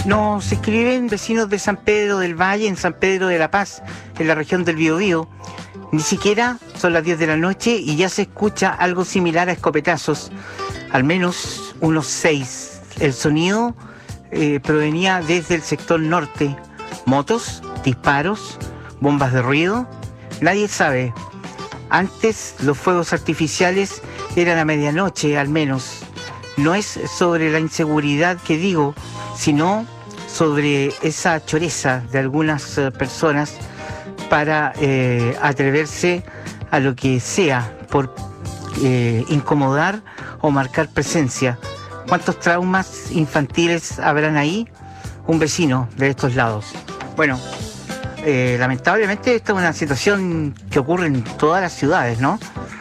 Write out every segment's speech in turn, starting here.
Nos escriben vecinos de San Pedro del Valle, en San Pedro de la Paz, en la región del Biobío. Ni siquiera son las 10 de la noche y ya se escucha algo similar a escopetazos, al menos unos 6. El sonido provenía desde el sector norte. Motos, disparos, bombas de ruido, nadie sabe. Antes los fuegos artificiales eran a medianoche al menos. No es sobre la inseguridad que digo, sino sobre esa choreza de algunas personas para atreverse a lo que sea por incomodar o marcar presencia. ¿Cuántos traumas infantiles habrán ahí? Un vecino de estos lados. Bueno, lamentablemente esta es una situación que ocurre en todas las ciudades, ¿no?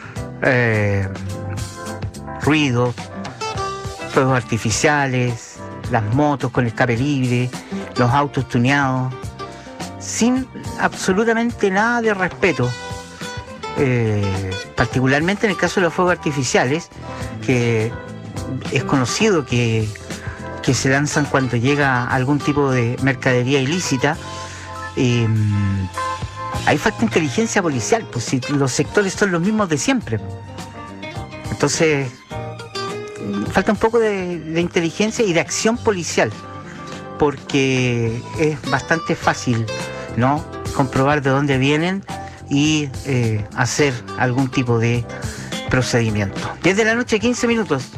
Ruidos, fuegos artificiales, las motos con escape libre, los autos tuneados, sin absolutamente nada de respeto. Particularmente en el caso de los fuegos artificiales, que es conocido que se lanzan cuando llega algún tipo de mercadería ilícita. Ahí falta inteligencia policial, pues si los sectores son los mismos de siempre. Entonces falta un poco de inteligencia y de acción policial, porque es bastante fácil, ¿no?, comprobar de dónde vienen y hacer algún tipo de procedimiento. 10 de la noche, 15 minutos.